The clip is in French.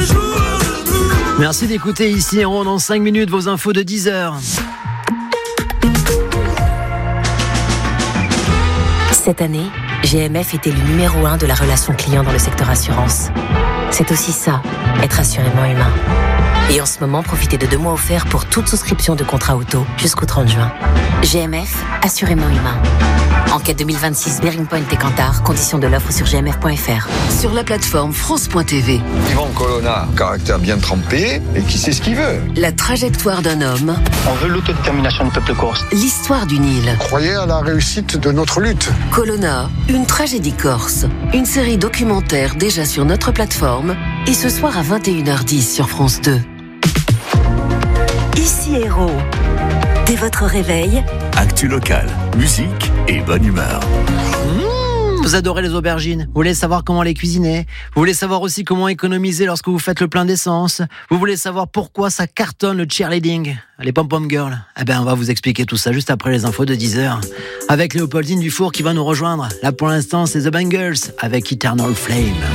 Merci d'écouter ici Héros. Dans 5 minutes, vos infos de 10h. Cette année, GMF était le numéro 1 de la relation client dans le secteur assurance. C'est aussi ça, être assurément humain. Et en ce moment, profitez de 2 mois offerts pour toute souscription de contrat auto jusqu'au 30 juin. GMF, assurément humain. Enquête 2026 Bearing Point et Kantar, conditions de l'offre sur gmf.fr. Sur la plateforme France.tv. Yvan Colonna, caractère bien trempé et qui sait ce qu'il veut. La trajectoire d'un homme. On veut l'autodétermination du peuple corse. L'histoire d'une île. Croyez à la réussite de notre lutte. Colonna, une tragédie corse. Une série documentaire déjà sur notre plateforme et ce soir à 21h10 sur France 2. Ici Héros. Dès votre réveil, actu locale, musique et bonne humeur. Vous adorez les aubergines, vous voulez savoir comment les cuisiner, vous voulez savoir aussi comment économiser lorsque vous faites le plein d'essence, vous voulez savoir pourquoi ça cartonne le cheerleading, les pom-pom girls. Eh bien, on va vous expliquer tout ça juste après les infos de 10h avec Léopoldine Dufour qui va nous rejoindre. Là pour l'instant, c'est The Bangles avec Eternal Flame.